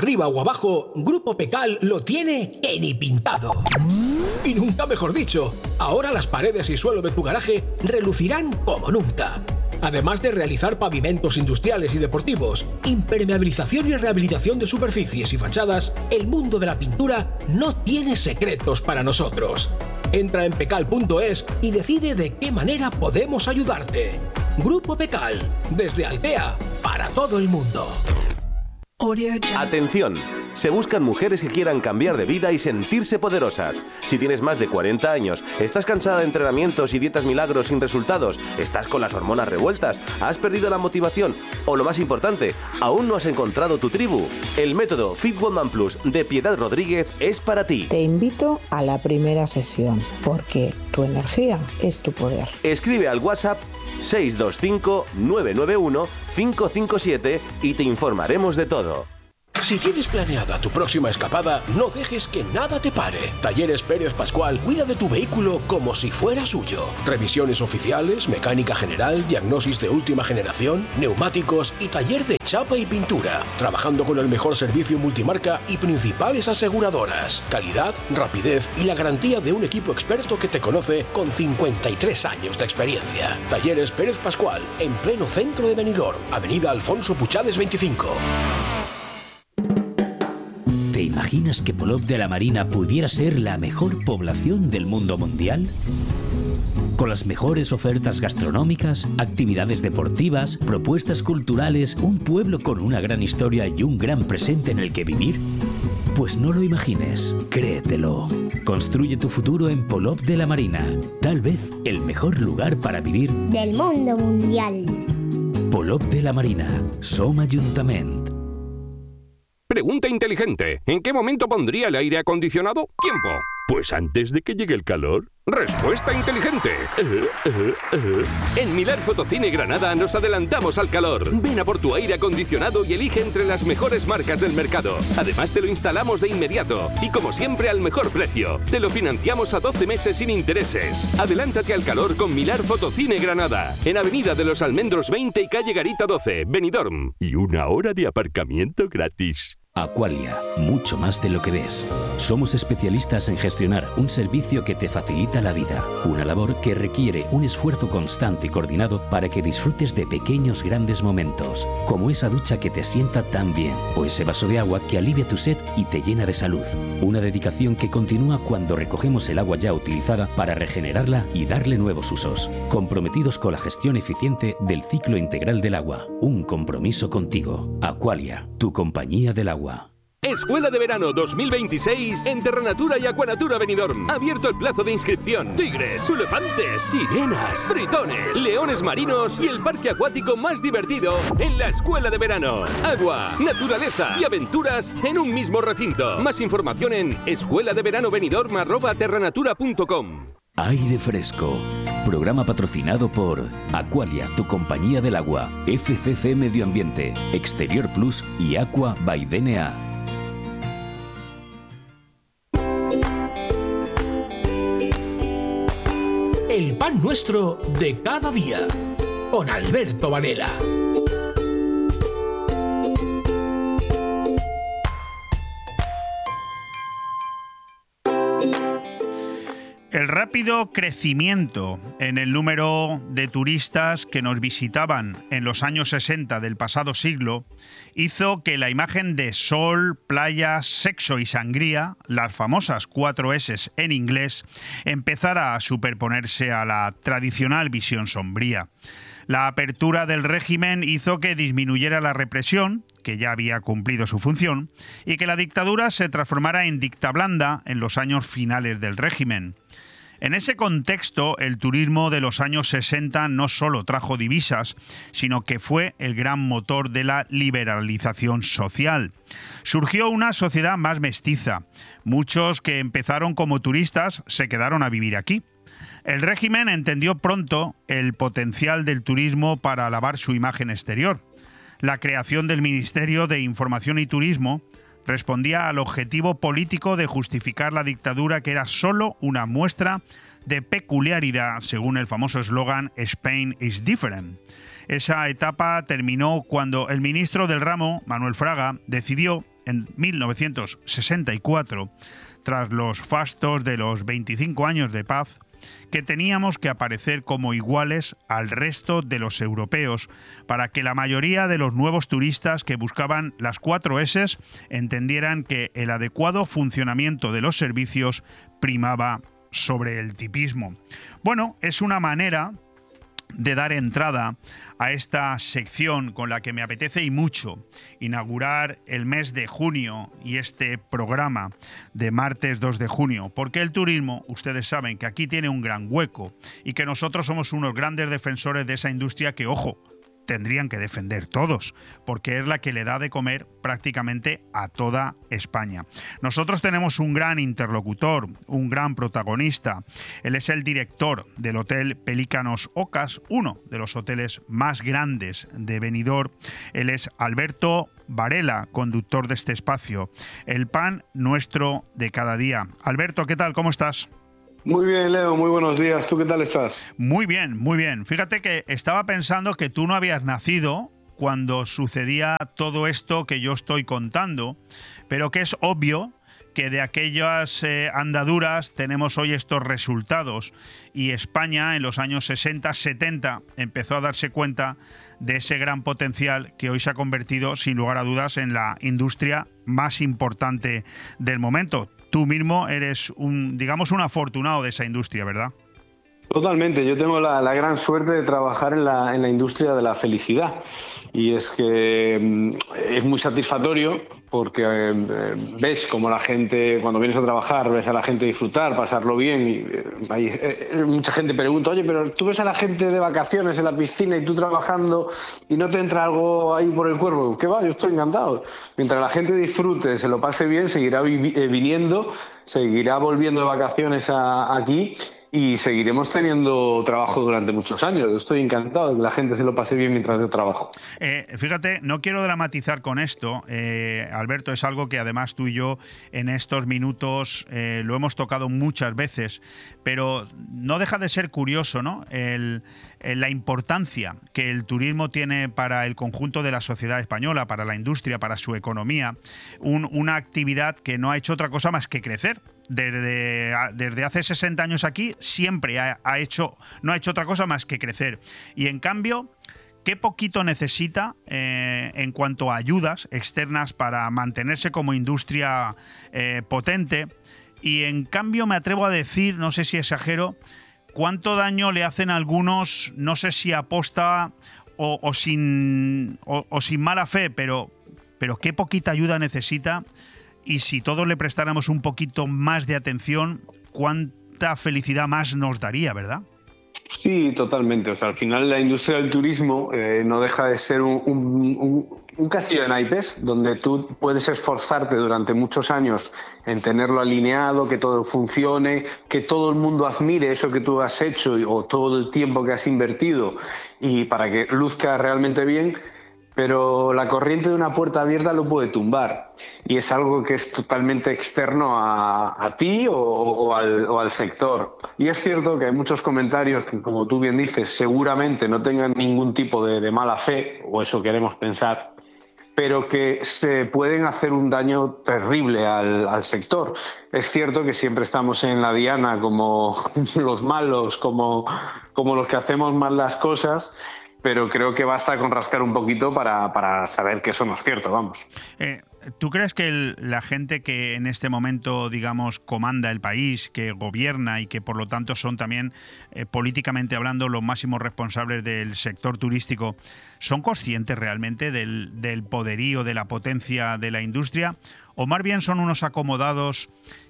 arriba o abajo, Grupo Pecal lo tiene que ni pintado. Y nunca mejor dicho, ahora las paredes y suelo de tu garaje relucirán como nunca. Además de realizar pavimentos industriales y deportivos, impermeabilización y rehabilitación de superficies y fachadas, el mundo de la pintura no tiene secretos para nosotros. Entra en pecal.es y decide de qué manera podemos ayudarte. Grupo Pecal, desde Altea, para todo el mundo. Atención, se buscan mujeres que quieran cambiar de vida y sentirse poderosas. Si tienes más de 40 años, estás cansada de entrenamientos y dietas milagros sin resultados, estás con las hormonas revueltas, has perdido la motivación o, lo más importante, aún no has encontrado tu tribu, el método Fit Woman Plus de Piedad Rodríguez es para ti. Te invito a la primera sesión, porque tu energía es tu poder. Escribe al WhatsApp 625-991-557 y te informaremos de todo. Si tienes planeada tu próxima escapada, no dejes que nada te pare. Talleres Pérez Pascual cuida de tu vehículo como si fuera suyo. Revisiones oficiales, mecánica general, diagnosis de última generación, neumáticos y taller de chapa y pintura. Trabajando con el mejor servicio multimarca y principales aseguradoras. Calidad, rapidez y la garantía de un equipo experto que te conoce con 53 años de experiencia. Talleres Pérez Pascual, en pleno centro de Benidorm, Avenida Alfonso Puchades 25. ¿Te imaginas que Polop de la Marina pudiera ser la mejor población del mundo mundial? Con las mejores ofertas gastronómicas, actividades deportivas, propuestas culturales, un pueblo con una gran historia y un gran presente en el que vivir. Pues no lo imagines, créetelo. Construye tu futuro en Polop de la Marina. Tal vez el mejor lugar para vivir del mundo mundial. Polop de la Marina, Som Ayuntament. Pregunta inteligente. ¿En qué momento pondría el aire acondicionado? Tiempo. Pues antes de que llegue el calor. Respuesta inteligente. En Milar Fotocine Granada nos adelantamos al calor. Ven a por tu aire acondicionado y elige entre las mejores marcas del mercado. Además te lo instalamos de inmediato y como siempre al mejor precio. Te lo financiamos a 12 meses sin intereses. Adelántate al calor con Milar Fotocine Granada. En Avenida de los Almendros 20 y Calle Garita 12, Benidorm. Y 1 hora de aparcamiento gratis. Aqualia, mucho más de lo que ves. Somos especialistas en gestionar un servicio que te facilita la vida. Una labor que requiere un esfuerzo constante y coordinado para que disfrutes de pequeños grandes momentos, como esa ducha que te sienta tan bien, o ese vaso de agua que alivia tu sed y te llena de salud. Una dedicación que continúa cuando recogemos el agua ya utilizada para regenerarla y darle nuevos usos. Comprometidos con la gestión eficiente del ciclo integral del agua. Un compromiso contigo. Aqualia, tu compañía del agua. Escuela de Verano 2026 en Terranatura y Aquanatura Benidorm. Abierto el plazo de inscripción. Tigres, elefantes, sirenas, tritones, leones marinos y el parque acuático más divertido en la Escuela de Verano. Agua, naturaleza y aventuras en un mismo recinto. Más información en escueladeveranobenidorm@terranatura.com. Aire Fresco. Programa patrocinado por Aqualia, tu compañía del agua, FCC Medio Ambiente, Exterior Plus y Aqua by DNA. El pan nuestro de cada día, con Alberto Varela. El rápido crecimiento en el número de turistas que nos visitaban en los años 60 del pasado siglo hizo que la imagen de sol, playa, sexo y sangría, las famosas 4 S en inglés, empezara a superponerse a la tradicional visión sombría. La apertura del régimen hizo que disminuyera la represión, que ya había cumplido su función, y que la dictadura se transformara en dicta blanda en los años finales del régimen. En ese contexto, el turismo de los años 60 no solo trajo divisas, sino que fue el gran motor de la liberalización social. Surgió una sociedad más mestiza. Muchos que empezaron como turistas se quedaron a vivir aquí. El régimen entendió pronto el potencial del turismo para alabar su imagen exterior. La creación del Ministerio de Información y Turismo respondía al objetivo político de justificar la dictadura, que era solo una muestra de peculiaridad, según el famoso eslogan Spain is different. Esa etapa terminó cuando el ministro del ramo, Manuel Fraga, decidió, en 1964, tras los fastos de los 25 años de paz, que teníamos que aparecer como iguales al resto de los europeos para que la mayoría de los nuevos turistas que buscaban las 4 S's entendieran que el adecuado funcionamiento de los servicios primaba sobre el tipismo. Bueno, es una manera de dar entrada a esta sección con la que me apetece y mucho inaugurar el mes de junio y este programa de martes 2 de junio, porque el turismo, ustedes saben que aquí tiene un gran hueco y que nosotros somos unos grandes defensores de esa industria que, ojo, tendrían que defender todos, porque es la que le da de comer prácticamente a toda España. Nosotros tenemos un gran interlocutor, un gran protagonista. Él es el director del Hotel Pelícanos Ocas, uno de los hoteles más grandes de Benidorm. Él es Alberto Varela, conductor de este espacio, el pan nuestro de cada día. Alberto, ¿qué tal? ¿Cómo estás? Muy bien, Leo, muy buenos días. ¿Tú qué tal estás? Muy bien, muy bien. Fíjate que estaba pensando que tú no habías nacido cuando sucedía todo esto que yo estoy contando, pero que es obvio que de aquellas andaduras tenemos hoy estos resultados, y España en los años 60-70 empezó a darse cuenta de ese gran potencial que hoy se ha convertido, sin lugar a dudas, en la industria más importante del momento. Tú mismo eres un afortunado de esa industria, ¿verdad? Totalmente. Yo tengo la gran suerte de trabajar en la industria de la felicidad. Y es que es muy satisfactorio porque ves como la gente, cuando vienes a trabajar, ves a la gente disfrutar, pasarlo bien. Y mucha gente pregunta, oye, pero tú ves a la gente de vacaciones en la piscina y tú trabajando y no te entra algo ahí por el cuerpo. ¿Qué va? Yo estoy encantado. Mientras la gente disfrute, se lo pase bien, seguirá viniendo, seguirá volviendo de vacaciones aquí. Y seguiremos teniendo trabajo durante muchos años. Yo estoy encantado de que la gente se lo pase bien mientras yo trabajo. Fíjate, no quiero dramatizar con esto, Alberto, es algo que además tú y yo en estos minutos lo hemos tocado muchas veces, pero no deja de ser curioso, ¿no? La importancia que el turismo tiene para el conjunto de la sociedad española, para la industria, para su economía, una actividad que no ha hecho otra cosa más que crecer. Desde hace 60 años aquí siempre no ha hecho otra cosa más que crecer. Y en cambio, ¿qué poquito necesita en cuanto a ayudas externas para mantenerse como industria potente? Y en cambio me atrevo a decir, no sé si exagero, cuánto daño le hacen algunos, no sé si aposta o sin mala fe, pero qué poquita ayuda necesita. Y si todos le prestáramos un poquito más de atención, cuánta felicidad más nos daría, ¿verdad? Sí, totalmente. O sea, al final la industria del turismo no deja de ser un castillo de naipes donde tú puedes esforzarte durante muchos años en tenerlo alineado, que todo funcione, que todo el mundo admire eso que tú has hecho o todo el tiempo que has invertido y para que luzca realmente bien. Pero la corriente de una puerta abierta lo puede tumbar y es algo que es totalmente externo a ti o al sector. Y es cierto que hay muchos comentarios que, como tú bien dices, seguramente no tengan ningún tipo de mala fe, o eso queremos pensar, pero que se pueden hacer un daño terrible al sector. Es cierto que siempre estamos en la diana como los malos, como los que hacemos mal las cosas, pero creo que basta con rascar un poquito para saber que eso no es cierto, vamos. ¿Tú crees que la gente que en este momento, digamos, comanda el país, que gobierna y que por lo tanto son también, políticamente hablando, los máximos responsables del sector turístico, son conscientes realmente del poderío, de la potencia de la industria? ¿O más bien son unos acomodados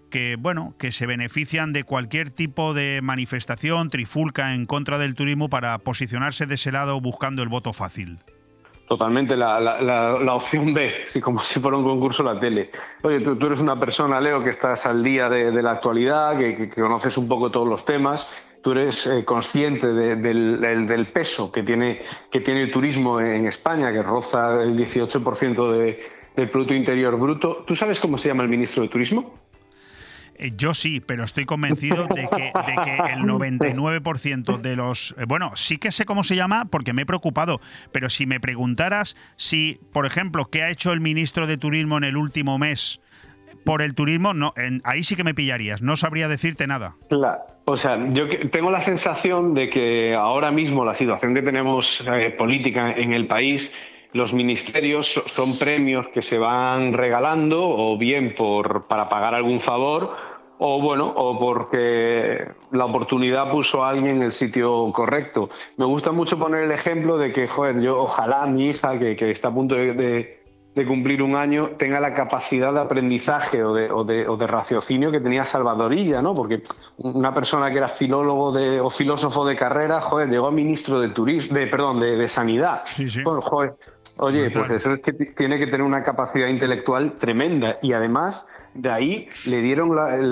que se benefician de cualquier tipo de manifestación, trifulca en contra del turismo para posicionarse de ese lado buscando el voto fácil? Totalmente, la opción B, sí, como si fuera un concurso en la tele. Oye, tú eres una persona, Leo, que estás al día de la actualidad, que conoces un poco todos los temas. Tú eres consciente del peso que tiene el turismo en España, que roza el 18% del Producto Interior Bruto. ¿Tú sabes cómo se llama el ministro de Turismo? Yo sí, pero estoy convencido de que el 99% de los... Bueno, sí que sé cómo se llama porque me he preocupado, pero si me preguntaras si, por ejemplo, qué ha hecho el ministro de Turismo en el último mes por el turismo, no, ahí sí que me pillarías, no sabría decirte nada. Claro. O sea, yo tengo la sensación de que ahora mismo la situación que tenemos política en el país, los ministerios son premios que se van regalando o bien para pagar algún favor o porque la oportunidad puso a alguien en el sitio correcto. Me gusta mucho poner el ejemplo de que, ojalá mi hija, que está a punto de cumplir un año, tenga la capacidad de aprendizaje o de raciocinio que tenía Salvador Illa, ¿no? Porque una persona que era filólogo o filósofo de carrera, llegó a ministro de Sanidad. Sí, sí. Oye, pues eso es que tiene que tener una capacidad intelectual tremenda y además de ahí le dieron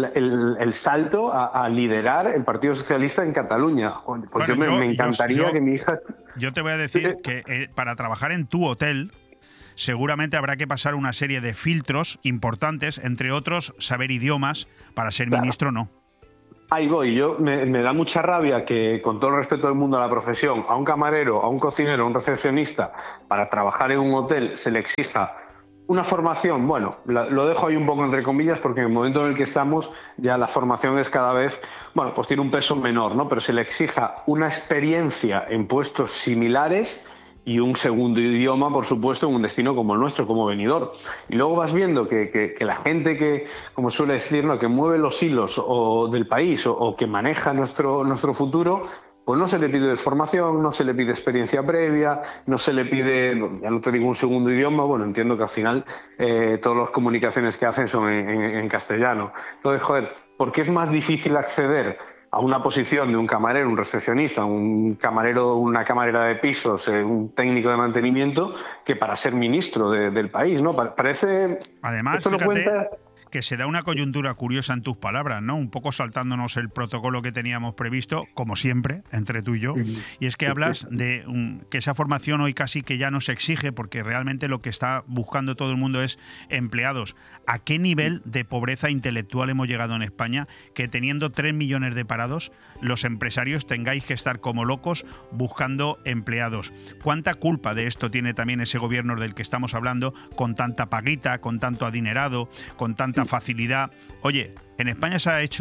el salto a liderar el Partido Socialista en Cataluña. Pues bueno, me encantaría que mi hija... Yo te voy a decir que para trabajar en tu hotel seguramente habrá que pasar una serie de filtros importantes, entre otros saber idiomas, para ser ministro no. Ahí voy. Me da mucha rabia que, con todo el respeto del mundo a la profesión, a un camarero, a un cocinero, a un recepcionista, para trabajar en un hotel se le exija una formación. Bueno, lo dejo ahí un poco entre comillas porque en el momento en el que estamos ya la formación es cada vez, bueno, pues tiene un peso menor, ¿no? Pero se le exija una experiencia en puestos similares y un segundo idioma, por supuesto, en un destino como el nuestro, como Benidorm. Y luego vas viendo que la gente que, como suele decir, ¿no?, que mueve los hilos del país o que maneja nuestro futuro, pues no se le pide formación, no se le pide experiencia previa, no se le pide, ya no te digo un segundo idioma, bueno, entiendo que al final todas las comunicaciones que hacen son en castellano. Entonces, ¿por qué es más difícil acceder a una posición de un camarero, un recepcionista, un camarero, una camarera de pisos, un técnico de mantenimiento, que para ser ministro del país, ¿no? Parece... Además, fíjate que se da una coyuntura curiosa en tus palabras, ¿no? Un poco saltándonos el protocolo que teníamos previsto, como siempre, entre tú y yo, y es que hablas de que esa formación hoy casi que ya no se exige porque realmente lo que está buscando todo el mundo es empleados. ¿A qué nivel de pobreza intelectual hemos llegado en España que teniendo 3 millones de parados, los empresarios tengáis que estar como locos buscando empleados? ¿Cuánta culpa de esto tiene también ese gobierno del que estamos hablando, con tanta paguita, con tanto adinerado, con tanta facilidad? Oye, en España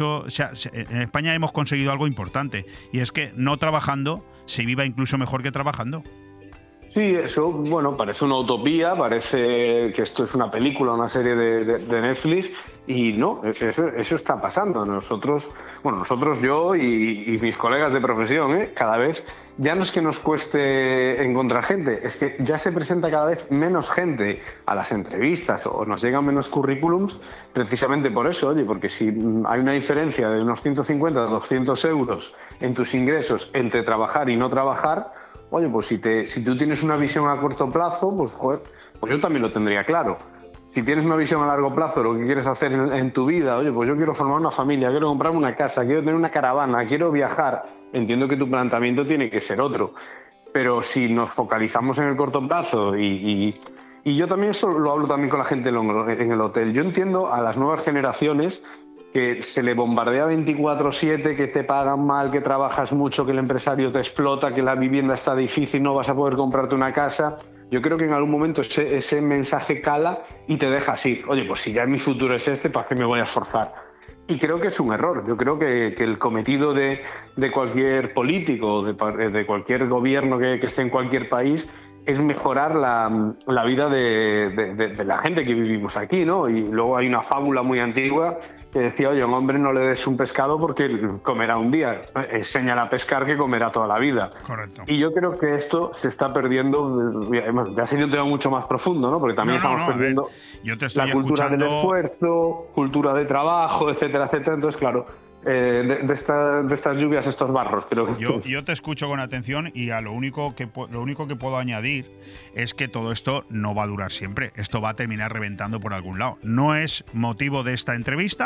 en España hemos conseguido algo importante y es que no trabajando se viva incluso mejor que trabajando. Sí, eso, bueno, parece una utopía, parece que esto es una película, una serie de Netflix, y no, eso está pasando. Nosotros, yo y mis colegas de profesión, cada vez, ya no es que nos cueste encontrar gente, es que ya se presenta cada vez menos gente a las entrevistas o nos llegan menos currículums precisamente por eso, oye, porque si hay una diferencia de unos 150 a 200 euros en tus ingresos entre trabajar y no trabajar, oye, pues si tú tienes una visión a corto plazo, pues yo también lo tendría claro. Si tienes una visión a largo plazo, lo que quieres hacer en tu vida, oye, pues yo quiero formar una familia, quiero comprarme una casa, quiero tener una caravana, quiero viajar. Entiendo que tu planteamiento tiene que ser otro. Pero si nos focalizamos en el corto plazo y yo también esto lo hablo también con la gente en el hotel, yo entiendo a las nuevas generaciones que se le bombardea 24/7, que te pagan mal, que trabajas mucho, que el empresario te explota, que la vivienda está difícil, no vas a poder comprarte una casa. Yo creo que en algún momento ese mensaje cala y te deja así. Oye, pues si ya mi futuro es este, ¿para qué me voy a esforzar? Y creo que es un error. Yo creo que el cometido de cualquier político, de cualquier gobierno que esté en cualquier país, es mejorar la vida de la gente que vivimos aquí, ¿no? Y luego hay una fábula muy antigua que decía, oye, a un hombre no le des un pescado porque comerá un día. Enséñale a pescar que comerá toda la vida. Correcto. Y yo creo que esto se está perdiendo, ya sería un tema mucho más profundo, ¿no? Porque también estamos perdiendo la cultura del esfuerzo, cultura de trabajo, etcétera, etcétera. Entonces, claro, de estas lluvias, estos barros, creo que yo te escucho con atención y lo único que puedo añadir es que todo esto no va a durar siempre. Esto va a terminar reventando por algún lado. No es motivo de esta entrevista,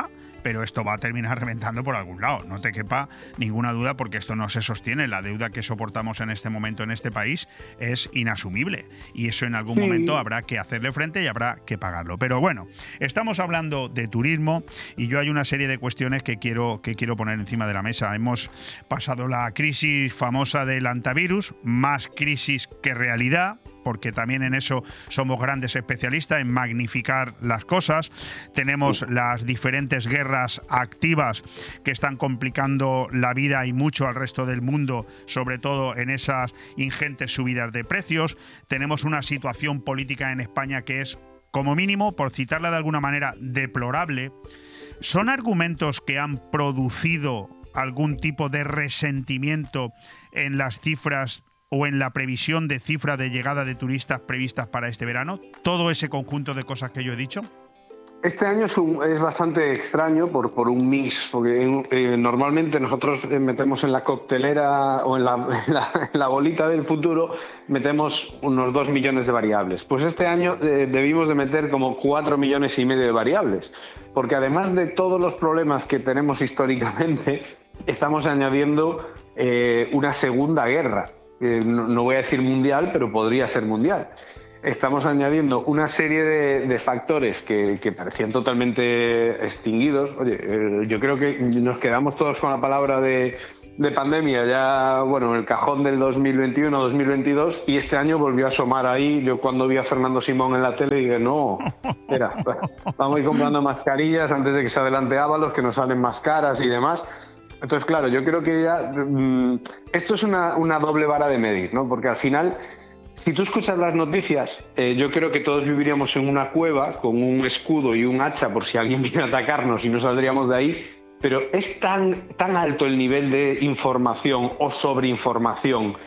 pero esto va a terminar reventando por algún lado, no te quepa ninguna duda, porque esto no se sostiene. La deuda que soportamos en este momento en este país es inasumible y eso en algún momento habrá que hacerle frente y habrá que pagarlo. Pero bueno, estamos hablando de turismo y yo hay una serie de cuestiones que quiero poner encima de la mesa. Hemos pasado la crisis famosa del antivirus, más crisis que realidad, porque también en eso somos grandes especialistas, en magnificar las cosas. Tenemos las diferentes guerras activas que están complicando la vida y mucho al resto del mundo, sobre todo en esas ingentes subidas de precios. Tenemos una situación política en España que es, como mínimo, por citarla de alguna manera, deplorable. ¿Son argumentos que han producido algún tipo de resentimiento en las cifras o en la previsión de cifra de llegada de turistas previstas para este verano? ¿Todo ese conjunto de cosas que yo he dicho? Este año es bastante extraño por un mix, porque normalmente nosotros metemos en la coctelera o en la bolita del futuro, metemos unos 2 millones de variables. Pues este año debimos de meter como 4,5 millones de variables, porque además de todos los problemas que tenemos históricamente, estamos añadiendo una segunda guerra. No voy a decir mundial, pero podría ser mundial. Estamos añadiendo una serie de factores que parecían totalmente extinguidos. Oye, yo creo que nos quedamos todos con la palabra de pandemia ya, bueno, en el cajón del 2021-2022, y este año volvió a asomar ahí. Yo cuando vi a Fernando Simón en la tele dije, no, espera, vamos a ir comprando mascarillas antes de que se adelante Ábalos, que nos salen más caras y demás. Entonces, claro, yo creo que ya esto es una doble vara de medir, ¿no? Porque al final, si tú escuchas las noticias, yo creo que todos viviríamos en una cueva con un escudo y un hacha por si alguien viene a atacarnos y no saldríamos de ahí, pero es tan alto el nivel de información o sobreinformación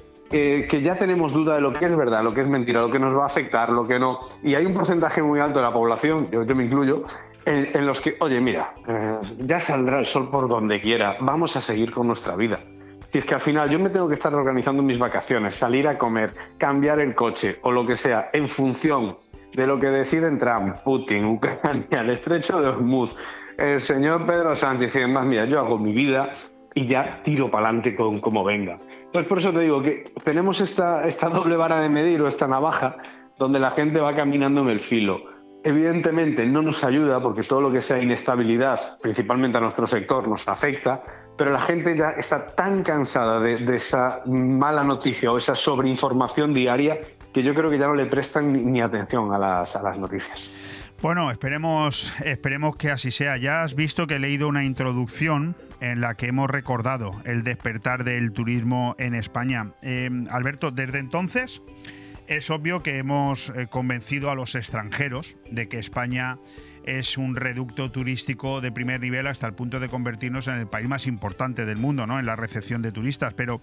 que ya tenemos duda de lo que es verdad, lo que es mentira, lo que nos va a afectar, lo que no. Y hay un porcentaje muy alto de la población, yo me incluyo, en los que, oye, mira, ya saldrá el sol por donde quiera, vamos a seguir con nuestra vida. Si es que al final yo me tengo que estar organizando mis vacaciones, salir a comer, cambiar el coche o lo que sea, en función de lo que deciden Trump, Putin, Ucrania, el estrecho de Hormuz, el señor Pedro Sánchez y demás, mira, yo hago mi vida y ya tiro para adelante con como venga. Entonces, por eso te digo que tenemos esta doble vara de medir o esta navaja donde la gente va caminando en el filo. Evidentemente no nos ayuda porque todo lo que sea inestabilidad, principalmente a nuestro sector, nos afecta, pero la gente ya está tan cansada de esa mala noticia o esa sobreinformación diaria que yo creo que ya no le prestan ni atención a las noticias. Bueno, esperemos que así sea. Ya has visto que he leído una introducción en la que hemos recordado el despertar del turismo en España. Alberto, desde entonces es obvio que hemos convencido a los extranjeros de que España es un reducto turístico de primer nivel hasta el punto de convertirnos en el país más importante del mundo, ¿no?, en la recepción de turistas. Pero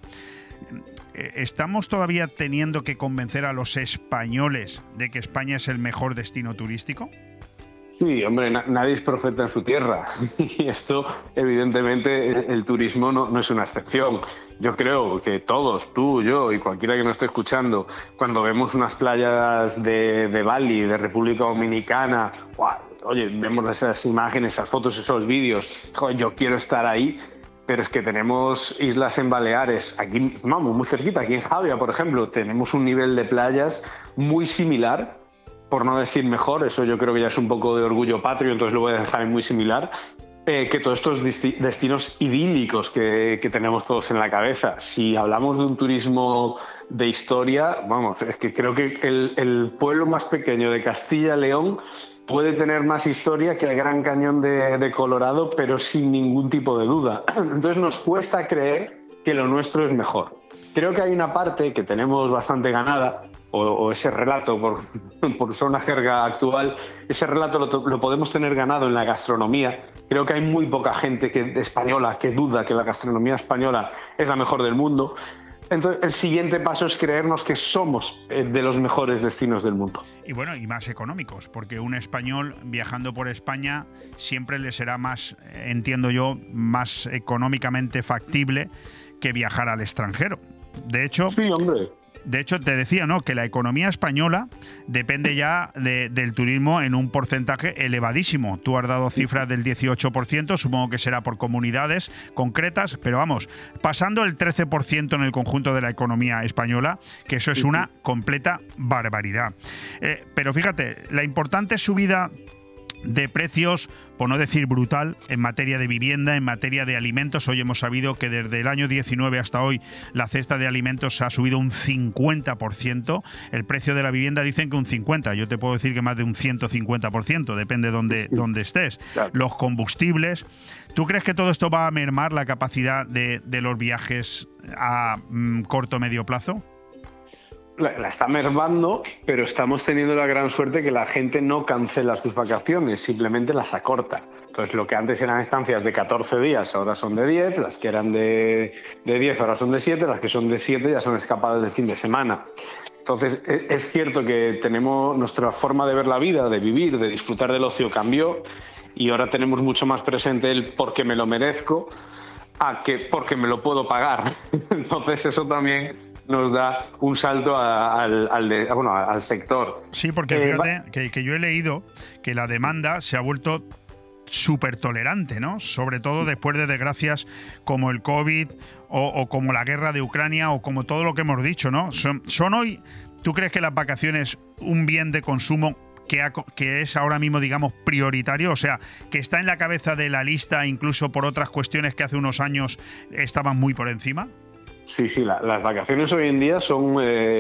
¿estamos todavía teniendo que convencer a los españoles de que España es el mejor destino turístico? Sí, hombre, nadie es profeta en su tierra y esto, evidentemente, el turismo no es una excepción. Yo creo que todos, tú, yo y cualquiera que nos esté escuchando, cuando vemos unas playas de Bali, de República Dominicana, ¡guau!, oye, vemos esas imágenes, esas fotos, esos vídeos, joder, yo quiero estar ahí. Pero es que tenemos islas en Baleares, aquí, vamos, muy cerquita, aquí en Javia, por ejemplo, tenemos un nivel de playas muy similar, por no decir mejor, eso yo creo que ya es un poco de orgullo patrio, entonces lo voy a dejar en muy similar, que todos estos destinos idílicos que tenemos todos en la cabeza. Si hablamos de un turismo de historia, vamos, es que creo que el pueblo más pequeño de Castilla y León puede tener más historia que el Gran Cañón de Colorado, pero sin ningún tipo de duda. Entonces nos cuesta creer que lo nuestro es mejor. Creo que hay una parte que tenemos bastante ganada, o ese relato, por usar una jerga actual, ese relato lo podemos tener ganado en la gastronomía. Creo que hay muy poca gente española que duda que la gastronomía española es la mejor del mundo. Entonces, el siguiente paso es creernos que somos de los mejores destinos del mundo. Y bueno, y más económicos, porque un español viajando por España siempre le será más, entiendo yo, más económicamente factible que viajar al extranjero. De hecho, sí, hombre. De hecho, te decía, ¿no?, que la economía española depende ya del turismo en un porcentaje elevadísimo. Tú has dado cifras del 18%, supongo que será por comunidades concretas, pero vamos, pasando el 13% en el conjunto de la economía española, que eso es una completa barbaridad. Pero fíjate, la importante subida de precios, por no decir brutal, en materia de vivienda, en materia de alimentos. Hoy hemos sabido que desde el año 19 hasta hoy la cesta de alimentos ha subido un 50%. El precio de la vivienda dicen que un 50%. Yo te puedo decir que más de un 150%, depende dónde estés. Claro. Los combustibles. ¿Tú crees que todo esto va a mermar la capacidad de los viajes a corto o medio plazo? La está mermando, pero estamos teniendo la gran suerte que la gente no cancela sus vacaciones, simplemente las acorta. Entonces, lo que antes eran estancias de 14 días, ahora son de 10, las que eran de 10 ahora son de 7, las que son de 7 ya son escapadas de fin de semana. Entonces, es cierto que tenemos nuestra forma de ver la vida, de vivir, de disfrutar del ocio cambió, y ahora tenemos mucho más presente el porque me lo merezco a que porque me lo puedo pagar. Entonces, eso también nos da un salto al sector. Sí, porque fíjate que yo he leído que la demanda se ha vuelto súper tolerante, ¿no? Sobre todo después de desgracias como el COVID o como la guerra de Ucrania o como todo lo que hemos dicho, ¿no? Son hoy, ¿tú crees que las vacaciones un bien de consumo que es ahora mismo, digamos, prioritario? O sea, que está en la cabeza de la lista incluso por otras cuestiones que hace unos años estaban muy por encima. Sí, las vacaciones hoy en día son,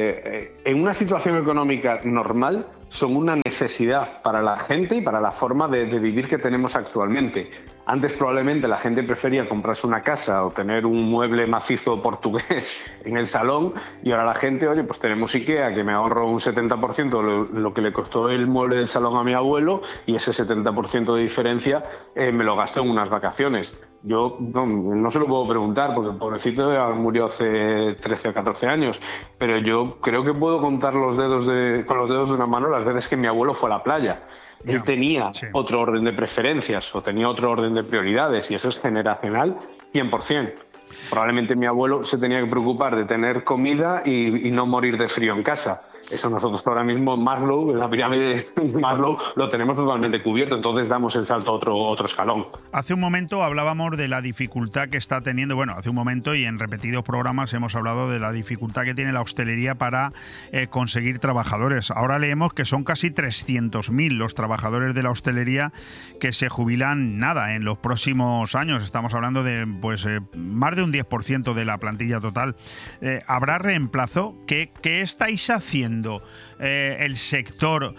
en una situación económica normal, son una necesidad para la gente y para la forma de vivir que tenemos actualmente. Antes probablemente la gente prefería comprarse una casa o tener un mueble macizo portugués en el salón, y ahora la gente, oye, pues tenemos IKEA, que me ahorro un 70% lo que le costó el mueble del salón a mi abuelo, y ese 70% de diferencia me lo gasto en unas vacaciones. Yo no se lo puedo preguntar porque el pobrecito ya murió hace 13 o 14 años, pero yo creo que puedo contar con los dedos de una mano las veces que mi abuelo fue a la playa. Él tenía otro orden de preferencias o tenía otro orden de prioridades, y eso es generacional 100%. Probablemente mi abuelo se tenía que preocupar de tener comida y no morir de frío en casa. Eso nosotros ahora mismo, Maslow, en la pirámide de Maslow, lo tenemos totalmente cubierto, entonces damos el salto a otro escalón. Hace un momento hablábamos de la dificultad que está teniendo, hace un momento y en repetidos programas hemos hablado de la dificultad que tiene la hostelería para conseguir trabajadores. Ahora leemos que son casi 300.000 los trabajadores de la hostelería que se jubilan en los próximos años. Estamos hablando de más de un 10% de la plantilla total. ¿Habrá reemplazo? ¿Qué estáis haciendo el sector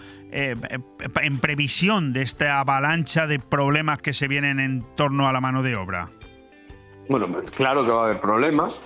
en previsión de esta avalancha de problemas que se vienen en torno a la mano de obra? Bueno, pues claro que va a haber problemas.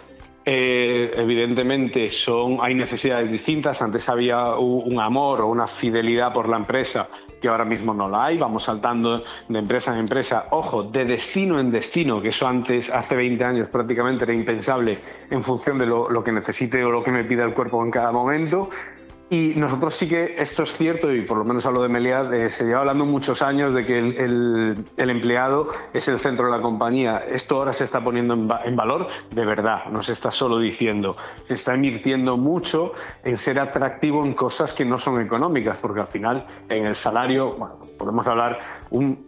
Evidentemente hay necesidades distintas. Antes había un amor o una fidelidad por la empresa que ahora mismo no la hay. Vamos saltando de empresa en empresa, ojo, de destino en destino, que eso antes, hace 20 años prácticamente era impensable en función de lo que necesite o lo que me pida el cuerpo en cada momento. Y nosotros sí que esto es cierto, y por lo menos hablo de Meliá, se lleva hablando muchos años de que el empleado es el centro de la compañía. Esto ahora se está poniendo en valor de verdad, no se está solo diciendo. Se está invirtiendo mucho en ser atractivo en cosas que no son económicas, porque al final en el salario, podemos hablar un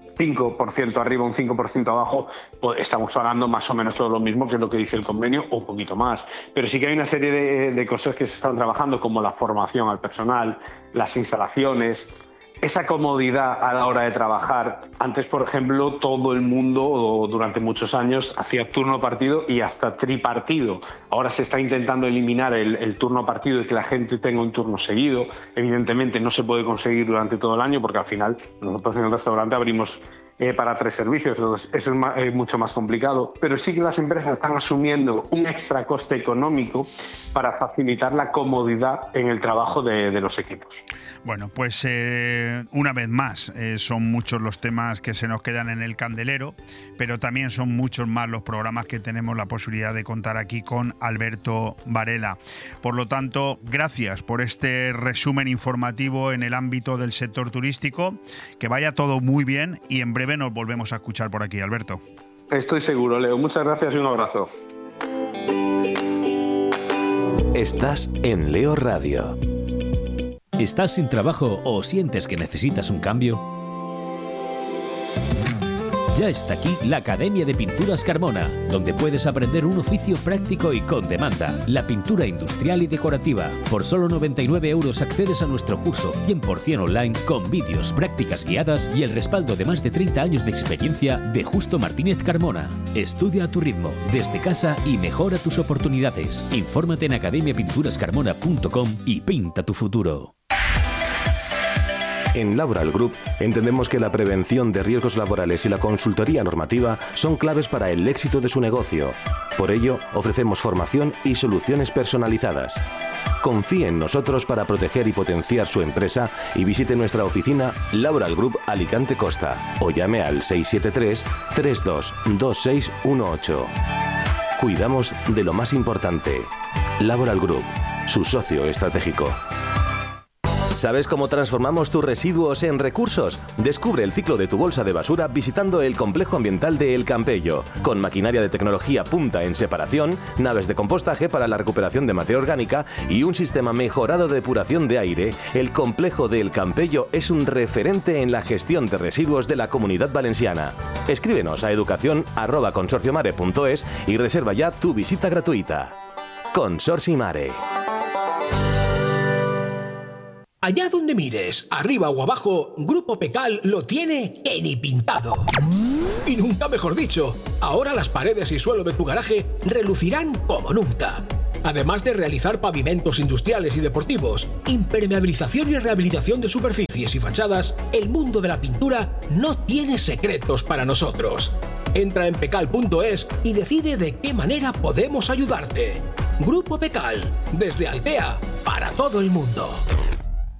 5% arriba, un 5% abajo, pues estamos pagando más o menos todo lo mismo que es lo que dice el convenio, o un poquito más. Pero sí que hay una serie de cosas que se están trabajando, como la formación al personal, las instalaciones, esa comodidad a la hora de trabajar. Antes, por ejemplo, todo el mundo durante muchos años hacía turno partido y hasta tripartido. Ahora se está intentando eliminar el turno partido y que la gente tenga un turno seguido. Evidentemente no se puede conseguir durante todo el año, porque al final nosotros en el restaurante abrimos para 3 servicios, entonces eso es mucho más complicado, pero sí que las empresas están asumiendo un extra coste económico para facilitar la comodidad en el trabajo de los equipos. Bueno, pues una vez más, son muchos los temas que se nos quedan en el candelero, pero también son muchos más los programas que tenemos la posibilidad de contar aquí con Alberto Varela. Por lo tanto, gracias por este resumen informativo en el ámbito del sector turístico, que vaya todo muy bien y en breve nos volvemos a escuchar por aquí, Alberto. Estoy seguro, Leo. Muchas gracias y un abrazo. Estás en Leo Radio. ¿Estás sin trabajo o sientes que necesitas un cambio? Ya está aquí la Academia de Pinturas Carmona, donde puedes aprender un oficio práctico y con demanda, la pintura industrial y decorativa. Por solo 99 € accedes a nuestro curso 100% online con vídeos, prácticas guiadas y el respaldo de más de 30 años de experiencia de Justo Martínez Carmona. Estudia a tu ritmo, desde casa y mejora tus oportunidades. Infórmate en academiapinturascarmona.com y pinta tu futuro. En Laboral Group entendemos que la prevención de riesgos laborales y la consultoría normativa son claves para el éxito de su negocio. Por ello, ofrecemos formación y soluciones personalizadas. Confíe en nosotros para proteger y potenciar su empresa y visite nuestra oficina Laboral Group Alicante Costa o llame al 673 322618. Cuidamos de lo más importante. Laboral Group, su socio estratégico. ¿Sabes cómo transformamos tus residuos en recursos? Descubre el ciclo de tu bolsa de basura visitando el complejo ambiental de El Campello. Con maquinaria de tecnología punta en separación, naves de compostaje para la recuperación de materia orgánica y un sistema mejorado de depuración de aire, el complejo de El Campello es un referente en la gestión de residuos de la Comunidad Valenciana. Escríbenos a educación@consorciomare.es y reserva ya tu visita gratuita. Consorcio Mare. Allá donde mires, arriba o abajo, Grupo Pecal lo tiene que ni pintado. Y nunca mejor dicho, ahora las paredes y suelo de tu garaje relucirán como nunca. Además de realizar pavimentos industriales y deportivos, impermeabilización y rehabilitación de superficies y fachadas, el mundo de la pintura no tiene secretos para nosotros. Entra en pecal.es y decide de qué manera podemos ayudarte. Grupo Pecal, desde Altea, para todo el mundo.